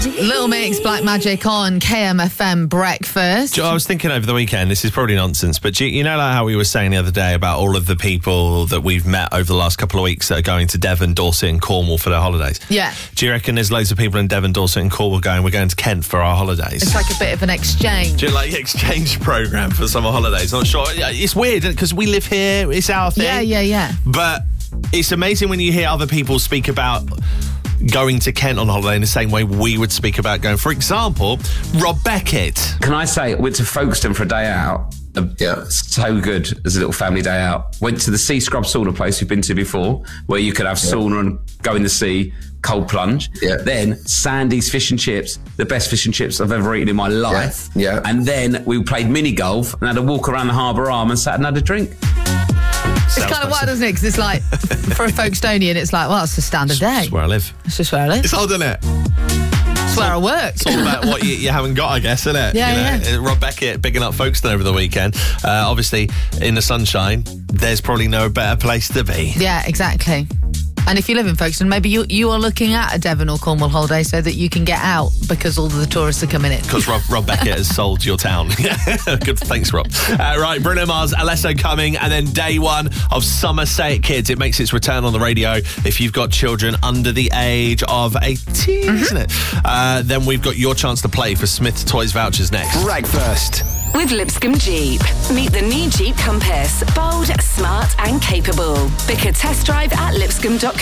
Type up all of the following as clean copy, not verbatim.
Little Mix, Black Magic on KMFM Breakfast. I was thinking over the weekend, this is probably nonsense, but you know like how we were saying the other day about all of the people that we've met over the last couple of weeks that are going to Devon, Dorset and Cornwall for their holidays? Yeah. Do you reckon there's loads of people in Devon, Dorset and Cornwall going, we're going to Kent for our holidays? It's like a bit of an exchange. Do you like exchange programme for summer holidays? I'm not sure. It's weird because we live here, it's our thing. Yeah. But it's amazing when you hear other people speak about going to Kent on holiday in the same way we would speak about going. For example, Rob Beckett. Can I say, went to Folkestone for a day out. Yeah, so good as a little family day out. Went to the Sea Scrub sauna place we've been to before, where you could have sauna and go in the sea, cold plunge. Yeah. Then Sandy's fish and chips, the best fish and chips I've ever eaten in my life. Yeah. And then we played mini golf and had a walk around the Harbour Arm and sat and had a drink. It's kind of wild, isn't it? Because it's like, for a Folkestonian, it's like, well, it's a standard day. It's where I live. It's just where I live. It's odd, isn't it? It's where I work. It's all about what you haven't got, I guess, isn't it? Yeah. Rob Beckett bigging up Folkestone over the weekend. Obviously, in the sunshine, there's probably no better place to be. Yeah, exactly. And if you live in Folkestone, maybe you are looking at a Devon or Cornwall holiday so that you can get out because all of the tourists are coming in. Because Rob Beckett has sold your town. Good, thanks, Rob. Right, Bruno Mars, Alesso coming, and then day one of Summer Say It Kids. It makes its return on the radio if you've got children under the age of 18, isn't it? Then we've got your chance to play for Smith Toys vouchers next. Breakfast with Lipscomb Jeep. Meet the new Jeep Compass. Bold, smart and capable. Book a test drive at lipscomb.co.uk.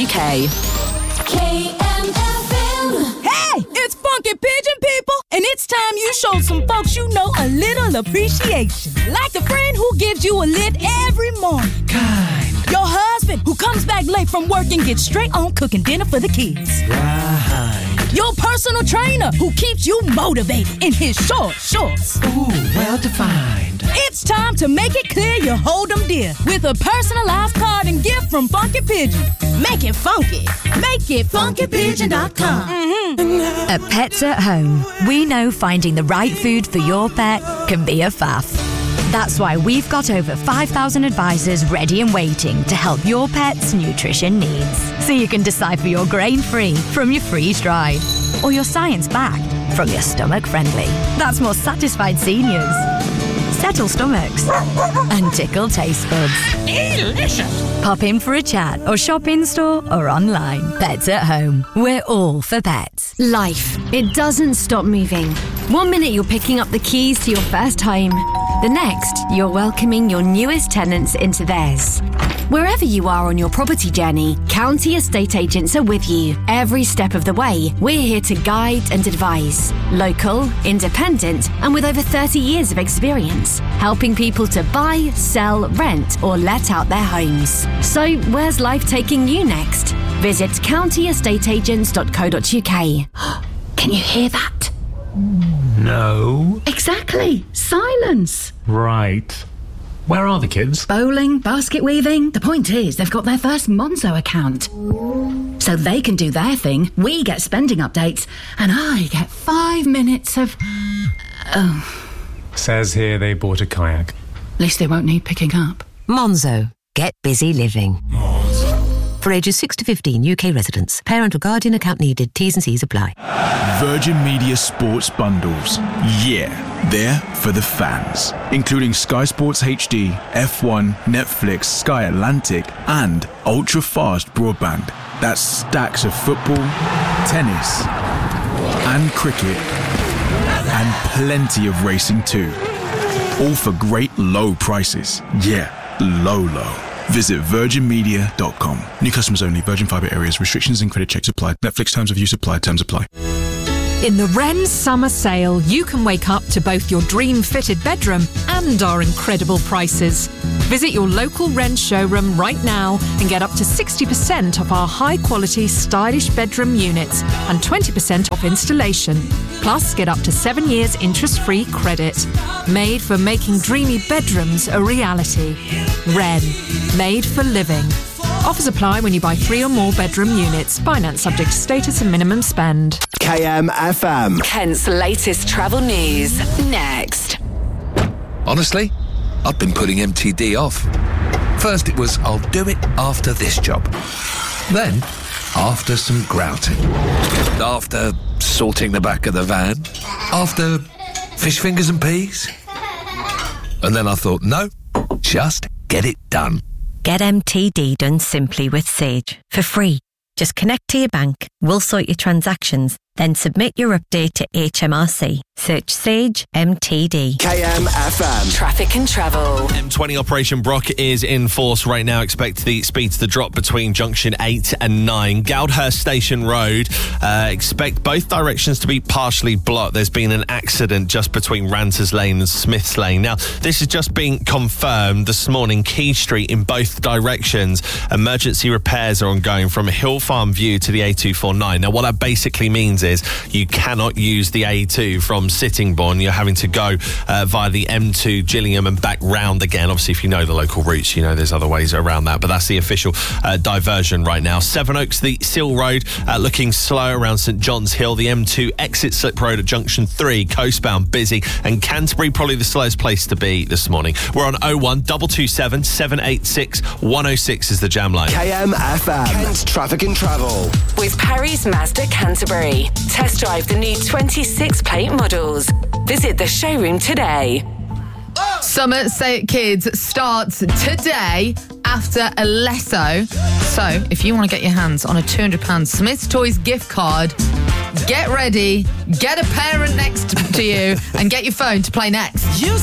KMFM. Hey, it's Funky Pigeon people, and it's time you showed some folks you know a little appreciation. Like the friend who gives you a lift every morning. Kind. Your husband who comes back late from work and gets straight on cooking dinner for the kids. Right. Your personal trainer who keeps you motivated in his short shorts. Ooh, well defined. It's time to make it clear you hold them dear with a personalized card and gift from Funky Pigeon. Make it funky. Make it funkypigeon.com. At Pets at Home, we know finding the right food for your pet can be a faff. That's why we've got over 5,000 advisors ready and waiting to help your pet's nutrition needs. So you can decide for your grain-free from your freeze-dried, or your science-backed from your stomach-friendly. That's more satisfied seniors, settle stomachs, and tickle taste buds. Delicious! Pop in for a chat or shop in-store or online. Pets at Home. We're all for pets. Life, it doesn't stop moving. One minute you're picking up the keys to your first home. The next, you're welcoming your newest tenants into theirs. Wherever you are on your property journey, County Estate Agents are with you. Every step of the way, we're here to guide and advise. Local, independent, and with over 30 years of experience, helping people to buy, sell, rent, or let out their homes. So, where's life taking you next? Visit countyestateagents.co.uk. Can you hear that? No. Exactly. Silence. Right. Where are the kids? Bowling, basket weaving. The point is, they've got their first Monzo account. So they can do their thing, we get spending updates, and I get 5 minutes of... Oh. Says here they bought a kayak. At least they won't need picking up. Monzo. Get busy living. For ages 6 to 15, UK residents. Parent or guardian account needed. T's and C's apply. Virgin Media Sports Bundles. Yeah, they're for the fans. Including Sky Sports HD, F1, Netflix, Sky Atlantic, and ultra-fast broadband. That's stacks of football, tennis, and cricket, and plenty of racing too. All for great low prices. Yeah, low. Visit virginmedia.com. New customers only. Virgin Fibre areas. Restrictions and credit checks apply. Netflix terms of use apply. Terms apply. In the Wren Summer Sale, you can wake up to both your dream-fitted bedroom and our incredible prices. Visit your local Wren showroom right now and get up to 60% off our high-quality, stylish bedroom units and 20% off installation. Plus, get up to 7 years interest-free credit. Made for making dreamy bedrooms a reality. Wren. Made for living. Offers apply when you buy 3 or more bedroom units. Finance subject to status and minimum spend. KMFM. Kent's latest travel news. Next. Honestly, I've been putting MTD off. First it was, I'll do it after this job. Then, After some grouting. After sorting the back of the van. After fish fingers and peas. And then I thought, no, just get it done. Get MTD done simply with Sage for free. Just connect to your bank, we'll sort your transactions, then submit your update to HMRC. Search Sage MTD. KMFM. Traffic and travel. M20 Operation Brock is in force right now. Expect the speeds to drop between junction 8 and 9. Goudhurst Station Road. Expect both directions to be partially blocked. There's been an accident just between Ranters Lane and Smiths Lane. Now, this has just been confirmed this morning. Key Street in both directions. Emergency repairs are ongoing from Hill Farm View to the A249. Now, what that basically means is you cannot use the A2 from Sittingbourne. You're having to go via the M2 Gillingham and back round again. Obviously, if you know the local routes, you know there's other ways around that, but that's the official diversion right now. Sevenoaks, the Seal Road, looking slow around St John's Hill. The M2 exit Slip Road at junction 3, coastbound busy, and Canterbury probably the slowest place to be this morning. We're on 01 227 786 106 is the jam line. KMFM. Kent's Traffic and Travel. With Parry's Mazda Canterbury. Test drive the new 26 plate models. Visit the showroom today. Summer Say It Kids starts today after Alesso. So, if you want to get your hands on a £200 Smith's Toys gift card, get ready, get a parent next to you, and get your phone to play next.